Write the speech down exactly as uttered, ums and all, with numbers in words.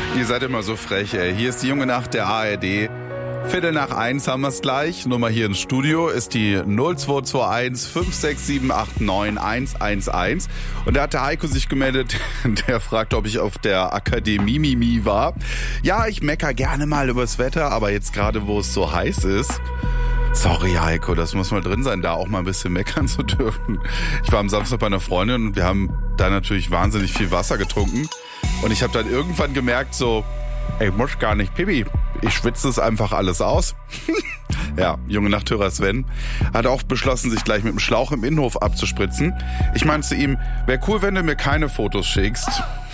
Ihr seid immer so frech, ey. Hier ist die junge Nacht der A R D. Viertel nach eins haben wir es gleich. Nummer hier ins Studio ist die null zwei zwei eins fünf sechs sieben acht neun eins eins eins. Und da hat der Heiko sich gemeldet, der fragt, ob ich auf der Akademie Mimi war. Ja, ich mecker gerne mal übers Wetter, aber jetzt gerade, wo es so heiß ist... Sorry, Heiko, das muss mal drin sein, da auch mal ein bisschen meckern zu dürfen. Ich war am Samstag bei einer Freundin und wir haben da natürlich wahnsinnig viel Wasser getrunken. Und ich habe dann irgendwann gemerkt, so, ey, muss gar nicht Pipi, ich schwitze es einfach alles aus. Ja, junge Nachthörer Sven hat auch beschlossen, sich gleich mit dem Schlauch im Innenhof abzuspritzen. Ich meinte zu ihm, wäre cool, wenn du mir keine Fotos schickst.